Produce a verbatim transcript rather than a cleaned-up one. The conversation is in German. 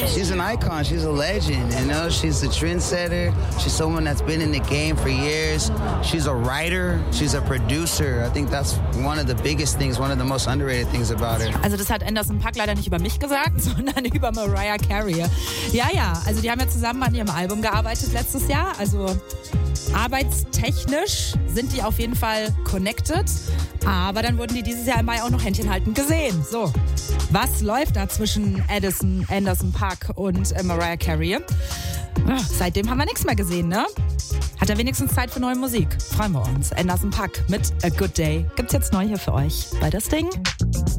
she's an icon. She's a legend. You know, she's a trendsetter. She's someone that's been in the game for years. She's a writer. She's a producer. I think that's one of the biggest things, one of the most underrated things about her. Also das hat Anderson .Paak leider nicht über mich gesagt, sondern über Mariah Carey. Ja, ja, also die haben ja zusammen an ihrem Album gearbeitet letztes Jahr. Also arbeitstechnisch sind die auf jeden Fall connected. Aber dann wurden die dieses Jahr im Mai auch noch Händchen haltend gesehen. So, was läuft da zwischen Addison, Anderson .Paak und äh, Mariah Carey? Ach, seitdem haben wir nichts mehr gesehen, ne? Hat er wenigstens Zeit für neue Musik? Freuen wir uns. Anderson .Paak mit A Good Day gibt's jetzt neu hier für euch bei Das Ding.